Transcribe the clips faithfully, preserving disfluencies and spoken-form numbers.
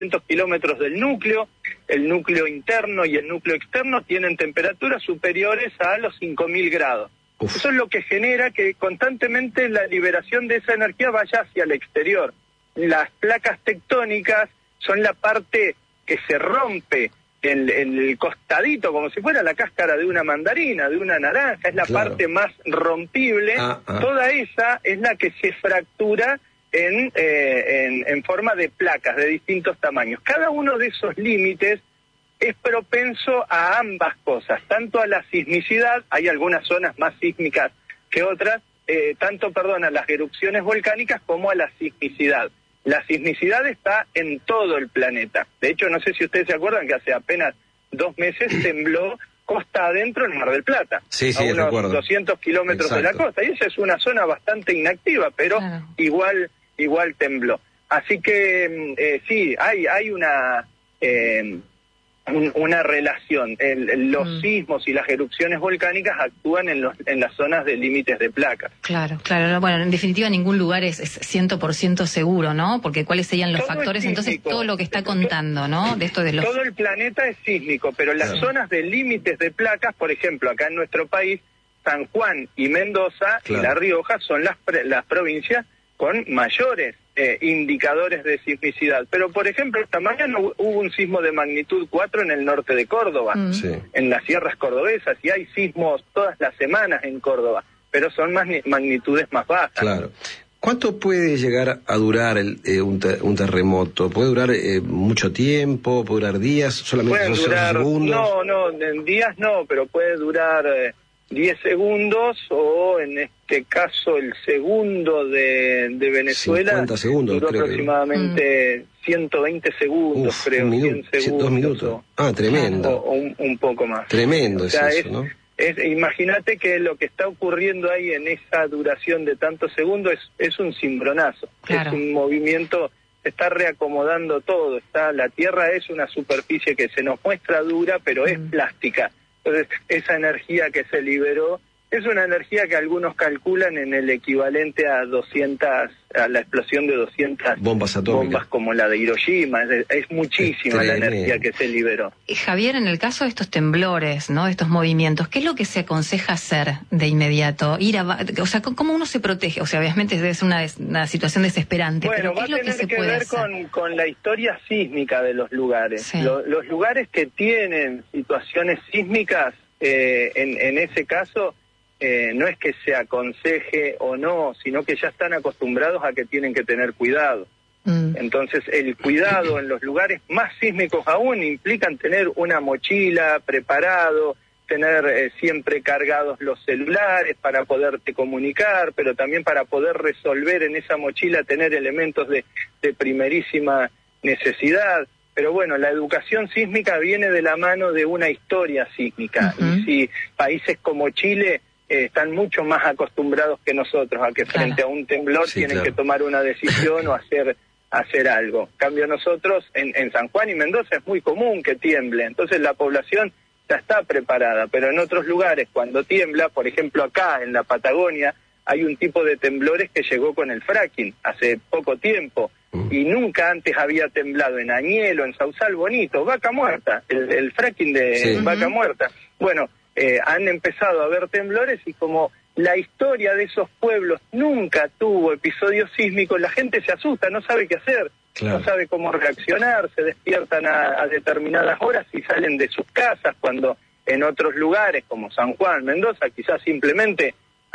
doscientos kilómetros del núcleo. El núcleo interno y el núcleo externo tienen temperaturas superiores a los cinco mil grados. Uf. Eso es lo que genera que constantemente la liberación de esa energía vaya hacia el exterior. Las placas tectónicas son la parte que se rompe en, en el costadito, como si fuera la cáscara de una mandarina, de una naranja, es la claro. parte más rompible. Ah, ah. Toda esa es la que se fractura en, eh, en, en forma de placas de distintos tamaños. Cada uno de esos límites es propenso a ambas cosas, tanto a la sismicidad, hay algunas zonas más sísmicas que otras, eh, tanto, perdón, a las erupciones volcánicas como a la sismicidad. La sismicidad está en todo el planeta. De hecho, no sé si ustedes se acuerdan que hace apenas dos meses tembló costa adentro en Mar del Plata. Sí, sí, a unos recuerdo. doscientos kilómetros Exacto. de la costa. Y esa es una zona bastante inactiva, pero claro. igual igual tembló. Así que eh, sí, hay hay una eh, un, una relación. El, los mm. sismos y las erupciones volcánicas actúan en, los, en las zonas de límites de placas. Claro, claro. Bueno, en definitiva ningún lugar es, es cien por ciento seguro, ¿no? Porque ¿cuáles serían los todo factores? Entonces todo lo que está contando, ¿no? De esto de los... Todo el planeta es sísmico, pero las claro. zonas de límites de placas, por ejemplo, acá en nuestro país, San Juan y Mendoza claro. y La Rioja son las, las provincias con mayores eh, indicadores de sismicidad. Pero, por ejemplo, esta mañana hubo un sismo de magnitud cuatro en el norte de Córdoba, mm. sí. en las sierras cordobesas, y hay sismos todas las semanas en Córdoba, pero son más magnitudes más bajas. Claro. ¿Cuánto puede llegar a durar el, eh, un, te, un terremoto? ¿Puede durar eh, mucho tiempo? ¿Puede durar días? ¿Solamente Pueden durar, segundos? No, no, en días no, pero puede durar... Eh, diez segundos, o en este caso el segundo de, de Venezuela cincuenta segundos, duró creo aproximadamente que... ciento veinte segundos, Uf, creo, un minuto, cien segundos, dos minutos. O, ah, tremendo. O, o un, un poco más. Tremendo o sea, es eso, es, ¿no? Es, imagínate que lo que está ocurriendo ahí en esa duración de tantos segundos es, es un cimbronazo, claro. es un movimiento, se está reacomodando todo, está la Tierra es una superficie que se nos muestra dura, pero mm. es plástica. Entonces, esa energía que se liberó es una energía que algunos calculan en el equivalente a doscientas, a la explosión de doscientas bombas atómicas, bombas como la de Hiroshima. Es, es muchísima es la energía que se liberó. Y Javier, en el caso de estos temblores, ¿no? De estos movimientos, ¿qué es lo que se aconseja hacer de inmediato? Ir a, o sea, ¿cómo uno se protege? O sea, obviamente es una, una situación desesperante, bueno, pero ¿qué es lo que se que puede ver hacer? Con, con la historia sísmica de los lugares. Sí. Lo, los lugares que tienen situaciones sísmicas, eh, en, en ese caso, eh, no es que se aconseje o no, sino que ya están acostumbrados a que tienen que tener cuidado. Mm. Entonces, el cuidado en los lugares más sísmicos aún implican tener una mochila preparado, tener eh, siempre cargados los celulares para poderte comunicar, pero también para poder resolver en esa mochila, tener elementos de, de primerísima necesidad. Pero bueno, la educación sísmica viene de la mano de una historia sísmica. Uh-huh. Y si países como Chile eh, están mucho más acostumbrados que nosotros a que claro. frente a un temblor sí, tienen claro. que tomar una decisión o hacer hacer algo. En cambio nosotros, en, en San Juan y Mendoza es muy común que tiemble, entonces la población ya está preparada, pero en otros lugares cuando tiembla, por ejemplo acá en la Patagonia, hay un tipo de temblores que llegó con el fracking hace poco tiempo, mm. y nunca antes había temblado en Añelo, en Sausal Bonito, Vaca Muerta, el, el fracking de sí. Vaca Muerta. Bueno, eh, han empezado a haber temblores y como la historia de esos pueblos nunca tuvo episodios sísmicos, la gente se asusta, no sabe qué hacer, claro. no sabe cómo reaccionar, se despiertan a, a determinadas horas y salen de sus casas, cuando en otros lugares como San Juan, Mendoza, quizás simplemente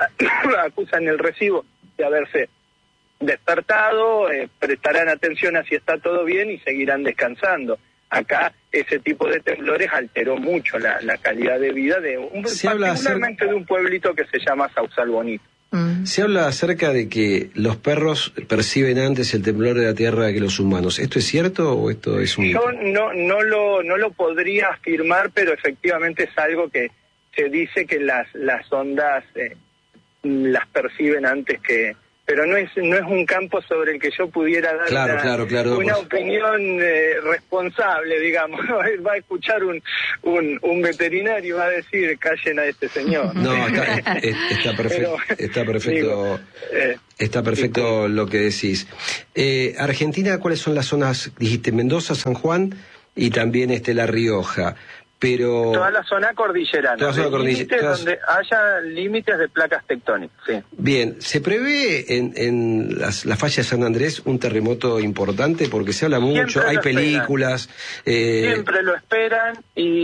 acusan el recibo de haberse despertado, eh, prestarán atención a si está todo bien y seguirán descansando. Acá ese tipo de temblores alteró mucho la, la calidad de vida de un, se particularmente habla de un pueblito que se llama Sausal Bonito. Mm. Se habla acerca de que los perros perciben antes el temblor de la tierra que los humanos. ¿Esto es cierto o esto es un...? Yo no, no, lo, no lo podría afirmar, pero efectivamente es algo que se dice que las, las ondas... Eh, las perciben antes que, pero no es no es un campo sobre el que yo pudiera dar claro, una, claro, claro, una pues... opinión eh, responsable, digamos. Va a escuchar un, un un veterinario y va a decir, callen a este señor. No, está, está perfecto, pero, está perfecto, digo, eh, está perfecto lo que decís. Eh, Argentina, ¿cuáles son las zonas? Dijiste Mendoza, San Juan y también este La Rioja. Pero toda la zona cordillerana, toda zona cordillerana todas... donde haya límites de placas tectónicas. Sí. Bien, ¿se prevé en, en las, la falla de San Andrés un terremoto importante? Porque se habla mucho, Siempre hay películas. Eh... Siempre lo esperan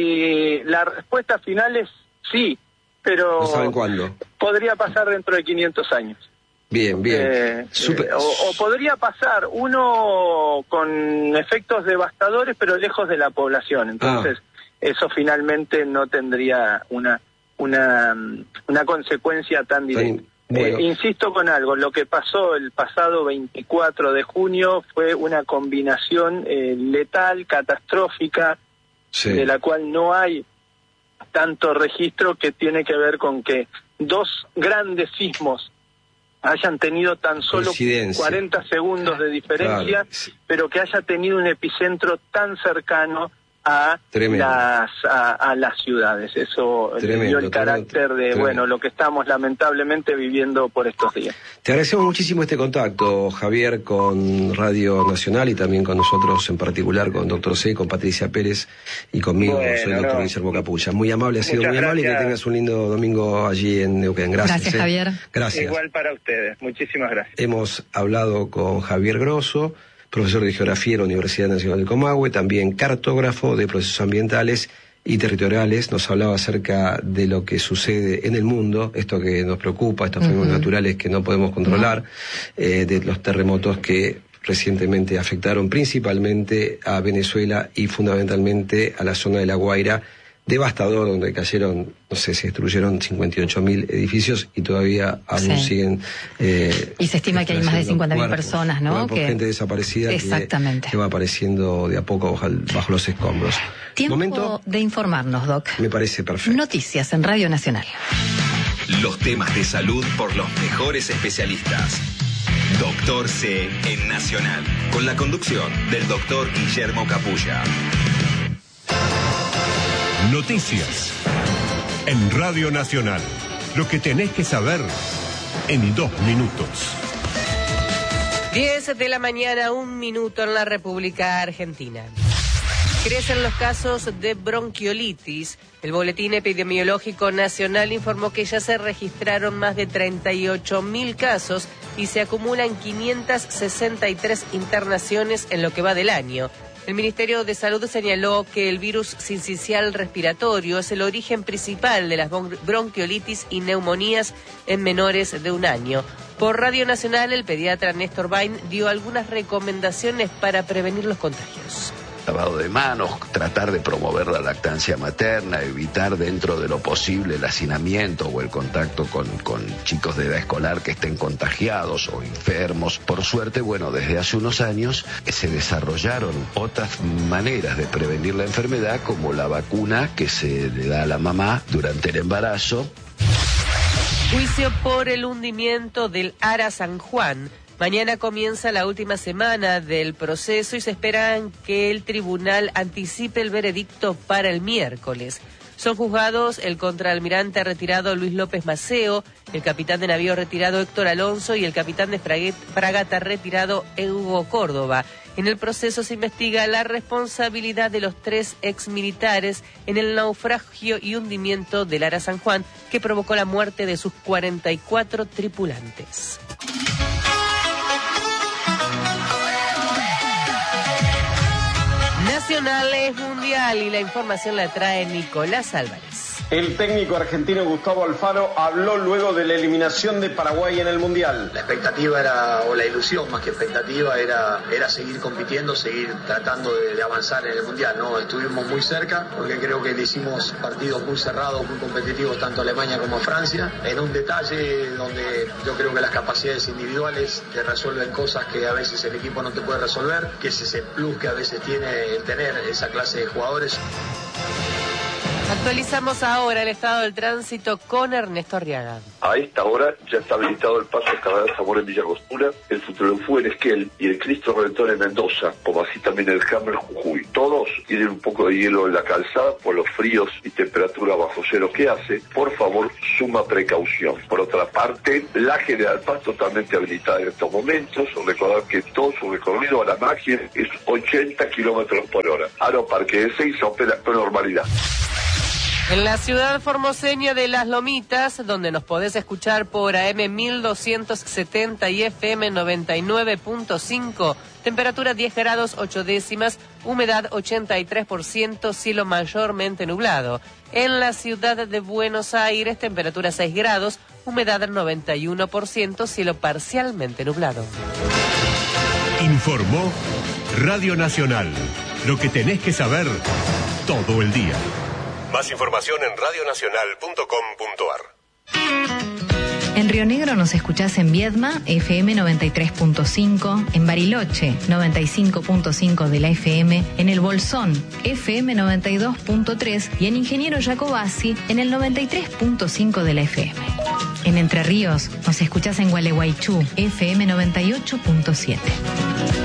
y la respuesta final es sí, pero no saben cuándo. Podría pasar dentro de quinientos años. Bien, bien. Eh, Super... eh, o, o podría pasar uno con efectos devastadores, pero lejos de la población. Entonces, ah. eso finalmente no tendría una una una consecuencia tan directa. Bueno. Eh, insisto con algo, lo que pasó el pasado veinticuatro de junio fue una combinación eh, letal, catastrófica, sí. de la cual no hay tanto registro, que tiene que ver con que dos grandes sismos hayan tenido tan solo cuarenta segundos de diferencia, claro. pero que haya tenido un epicentro tan cercano a las a, a las ciudades. Eso tremendo, le dio el carácter tremendo, de tremendo. bueno, lo que estamos lamentablemente viviendo por estos días. Te agradecemos muchísimo este contacto, Javier, con Radio Nacional y también con nosotros en particular, con Doctor C, con Patricia Pérez y conmigo, bueno, soy Doctor no. Guillermo Capulla. Muy amable, ha sido Muchas muy gracias. amable y que tengas un lindo domingo allí en Neuquén. Gracias. Gracias, eh. Javier. Gracias. Igual para ustedes. Muchísimas gracias. Hemos hablado con Javier Grosso, profesor de Geografía de la Universidad Nacional del Comahue, también cartógrafo de procesos ambientales y territoriales. Nos hablaba acerca de lo que sucede en el mundo, esto que nos preocupa, estos fenómenos uh-huh. naturales que no podemos controlar, uh-huh. eh, de los terremotos que recientemente afectaron principalmente a Venezuela y fundamentalmente a la zona de La Guaira, devastador, donde cayeron, no sé, se destruyeron cincuenta y ocho mil edificios y todavía aún sí. siguen... Eh, y se estima que hay más de cincuenta mil personas, ¿no? Que... gente desaparecida Exactamente. Que, que va apareciendo de a poco bajo, bajo los escombros. Tiempo Momento de informarnos, Doc. Me parece perfecto. Noticias en Radio Nacional. Los temas de salud por los mejores especialistas. Doctor C en Nacional, con la conducción del doctor Guillermo Capulla. Noticias en Radio Nacional. Lo que tenés que saber en dos minutos. diez de la mañana, un minuto en la República Argentina. Crecen los casos de bronquiolitis. El Boletín Epidemiológico Nacional informó que ya se registraron más de treinta y ocho mil casos y se acumulan quinientas sesenta y tres internaciones en lo que va del año. El Ministerio de Salud señaló que el virus sincicial respiratorio es el origen principal de las bronquiolitis y neumonías en menores de un año. Por Radio Nacional, el pediatra Néstor Bain dio algunas recomendaciones para prevenir los contagios. Lavado de manos, tratar de promover la lactancia materna, evitar dentro de lo posible el hacinamiento o el contacto con, con chicos de edad escolar que estén contagiados o enfermos. Por suerte, bueno, desde hace unos años se desarrollaron otras maneras de prevenir la enfermedad, como la vacuna que se le da a la mamá durante el embarazo. Juicio por el hundimiento del Ara San Juan. Mañana comienza la última semana del proceso y se espera que el tribunal anticipe el veredicto para el miércoles. Son juzgados el contraalmirante retirado Luis López Maceo, el capitán de navío retirado Héctor Alonso y el capitán de fragata retirado Hugo Córdoba. En el proceso se investiga la responsabilidad de los tres exmilitares en el naufragio y hundimiento del Ara San Juan, que provocó la muerte de sus cuarenta y cuatro tripulantes. Nacional es mundial y la información la trae Nicolás Álvarez. El técnico argentino Gustavo Alfaro habló luego de la eliminación de Paraguay en el Mundial. La expectativa era, o la ilusión más que expectativa, era, era seguir compitiendo, seguir tratando de, de avanzar en el Mundial, ¿no? Estuvimos muy cerca, porque creo que le hicimos partidos muy cerrados, muy competitivos, tanto a Alemania como a Francia, en un detalle donde yo creo que las capacidades individuales te resuelven cosas que a veces el equipo no te puede resolver, que es ese plus que a veces tiene el tener esa clase de jugadores. Actualizamos ahora el estado del tránsito con Ernesto Arriaga. A esta hora ya está habilitado el paso Cardenal Zamora en Villa Angostura, el Futurofú en Esquel y el Cristo Redentor en Mendoza, como así también el Hammer Jujuy. Todos tienen un poco de hielo en la calzada por los fríos y temperatura bajo cero que hace. Por favor, suma precaución. Por otra parte, la General Paz totalmente habilitada en estos momentos. Recordar que todo su recorrido a la máquina es ochenta kilómetros por hora. Aeroparque de Seiza opera con normalidad. En la ciudad formoseña de Las Lomitas, donde nos podés escuchar por A M mil doscientos setenta y F M noventa y nueve punto cinco, temperatura diez grados ocho décimas, humedad ochenta y tres por ciento, cielo mayormente nublado. En la ciudad de Buenos Aires, temperatura seis grados, humedad noventa y uno por ciento, cielo parcialmente nublado. Informó Radio Nacional. Lo que tenés que saber todo el día. Más información en radio nacional punto com punto a r. En Río Negro nos escuchás en Viedma, F M noventa y tres punto cinco, en Bariloche, noventa y cinco punto cinco de la F M, en El Bolsón, F M noventa y dos punto tres y en Ingeniero Jacobasi, en el noventa y tres punto cinco de la F M. En Entre Ríos nos escuchás en Gualeguaychú, F M noventa y ocho punto siete.